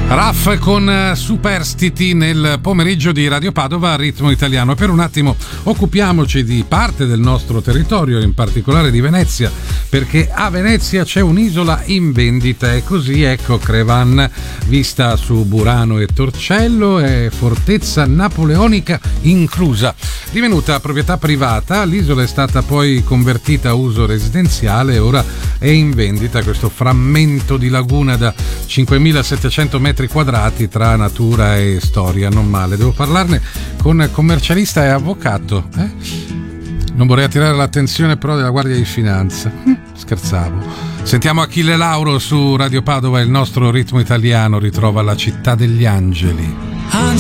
Raff con Superstiti nel pomeriggio di Radio Padova a ritmo italiano. Per un attimo occupiamoci di parte del nostro territorio, in particolare di Venezia, perché a Venezia c'è un'isola in vendita e così ecco Crevan, vista su Burano e Torcello, è fortezza napoleonica inclusa. Divenuta proprietà privata, l'isola è stata poi convertita a uso residenziale e ora è in vendita questo frammento di laguna da 5.700 metri quadrati tra natura e storia. Non male, devo parlarne con commercialista e avvocato. Non vorrei attirare l'attenzione però della Guardia di Finanza. Scherzavo. Sentiamo Achille Lauro su Radio Padova, il nostro ritmo italiano ritrova la città degli angeli.